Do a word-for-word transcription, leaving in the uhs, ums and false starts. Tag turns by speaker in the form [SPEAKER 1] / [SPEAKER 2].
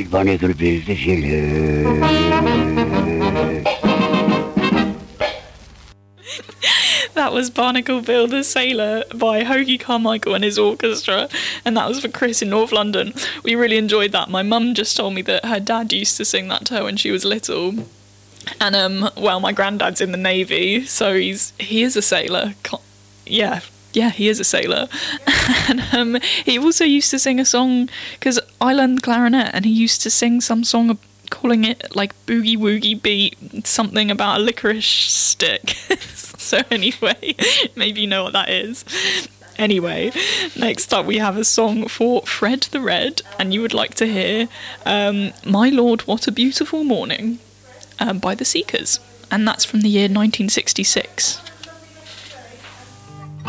[SPEAKER 1] Ik ben net op de zillen.
[SPEAKER 2] That was Barnacle Bill the Sailor by Hoagie Carmichael and his orchestra, and that was for Chris in North London. We really enjoyed that. My mum just told me that her dad used to sing that to her when she was little. And, um, well, my granddad's in the Navy, so he's he is a sailor. Co- yeah, yeah, he is a sailor. And um, he also used to sing a song, because I learned the clarinet, and he used to sing some song calling it, like, Boogie Woogie Beat, something about a licorice stick. So anyway, maybe you know what that is. Anyway, next up we have a song for Fred the Red, and you would like to hear um, My Lord, What a Beautiful Morning um, by the Seekers, and that's from the year nineteen sixty-six.